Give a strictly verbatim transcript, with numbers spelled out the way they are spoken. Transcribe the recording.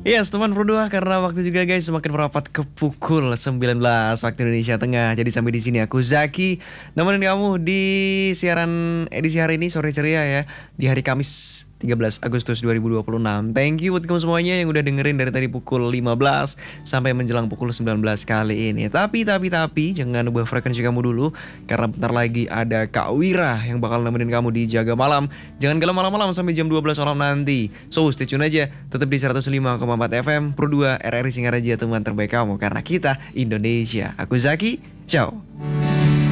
Yes, teman berdua karena waktu juga guys semakin merapat ke pukul sembilan belas waktu Indonesia Tengah. Jadi sampai di sini aku Zaki nemenin kamu di siaran edisi hari ini sore ceria ya di hari Kamis tiga belas Agustus dua ribu dua puluh enam. Thank you buat kamu semuanya yang udah dengerin dari tadi pukul lima belas sampai menjelang pukul sembilan belas kali ini. Tapi tapi tapi jangan ubah frekuensi kamu dulu karena bentar lagi ada Kak Wira yang bakal nemenin kamu di Jaga Malam. Jangan galau malam-malam sampai jam dua belas malam nanti. So stay tune aja tetap di seratus lima koma empat F M Pro dua R R I Singaraja, teman terbaik kamu karena kita Indonesia. Aku Zaki, ciao.